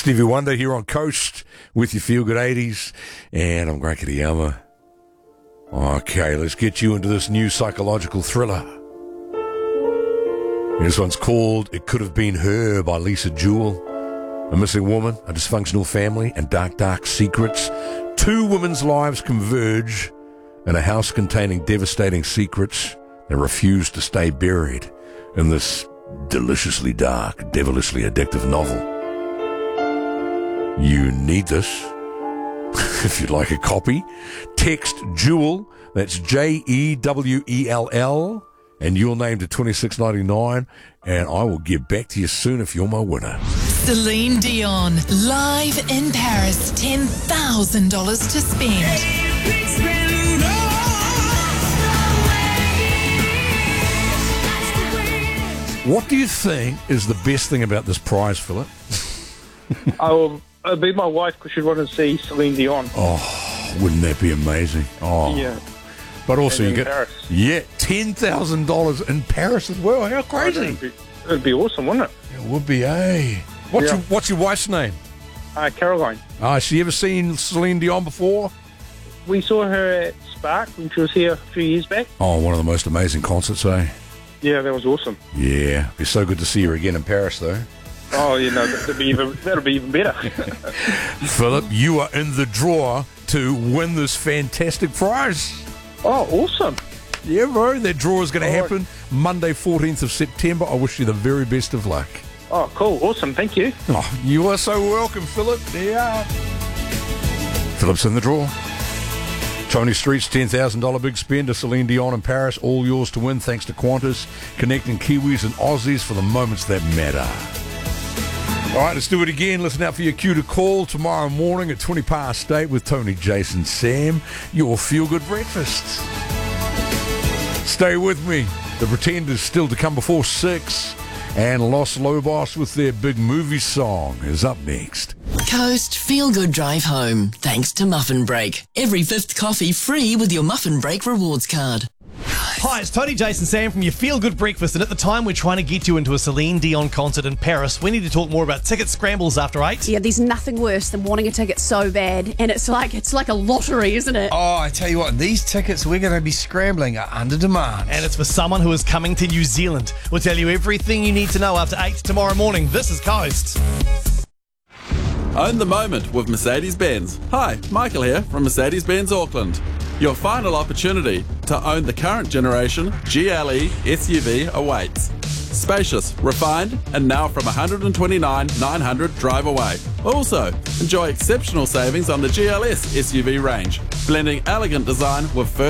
Stevie Wonder here on Coast with your Feel Good 80s, and I'm Greg Kitayama. Okay, let's get you into this new psychological thriller. This one's called It Could Have Been Her by Lisa Jewell. A missing woman, a dysfunctional family, and dark, dark secrets. Two women's lives converge in a house containing devastating secrets that refuse to stay buried in this deliciously dark, devilishly addictive novel. You need this. If you'd like a copy, text Jewel, that's Jewell, and your name to $26.99, and I will get back to you soon if you're my winner. Celine Dion, live in Paris, $10,000 to spend. What do you think is the best thing about this prize, Philip? It'd be my wife because she'd want to see Celine Dion. Oh, wouldn't that be amazing? Oh, Yeah. But also you in get Paris. $10,000 in Paris as well. How crazy! It'd be awesome, wouldn't it? It would be, eh? What's your wife's name? Caroline. She ever seen Celine Dion before? We saw her at Spark when she was here a few years back. Oh, one of the most amazing concerts, eh? Yeah, that was awesome. Yeah, it's so good to see her again in Paris, though. Oh, that'll be even better. Philip, you are in the draw to win this fantastic prize. Oh, awesome. Yeah, bro, that draw is going to All right. happen Monday, 14th of September. I wish you the very best of luck. Oh, cool. Awesome. Thank you. Oh, you are so welcome, Philip. Yeah. Philip's in the draw. Tony Street's $10,000 big spend to Celine Dion in Paris. All yours to win thanks to Qantas, connecting Kiwis and Aussies for the moments that matter. All right, let's do it again. Listen out for your cue to call tomorrow morning at 8:20 with Tony, Jason, Sam, your feel-good breakfast. Stay with me. The Pretenders still to come before 6. And Los Lobos with their big movie song is up next. Coast Feel Good Drive Home, thanks to Muffin Break. Every fifth coffee free with your Muffin Break rewards card. Hi, it's Tony, Jason, Sam from your Feel Good Breakfast, and at the time we're trying to get you into a Celine Dion concert in Paris. We need to talk more about ticket scrambles after 8. Yeah, there's nothing worse than wanting a ticket so bad, and it's like a lottery, isn't it? Oh, I tell you what, these tickets we're going to be scrambling are under demand. And it's for someone who is coming to New Zealand. We'll tell you everything you need to know after 8 tomorrow morning. This is Coast. Own the moment with Mercedes-Benz. Hi, Michael here from Mercedes-Benz Auckland. Your final opportunity to own the current generation GLE SUV awaits. Spacious, refined, and now from $129,900 drive away. Also, enjoy exceptional savings on the GLS SUV range, blending elegant design with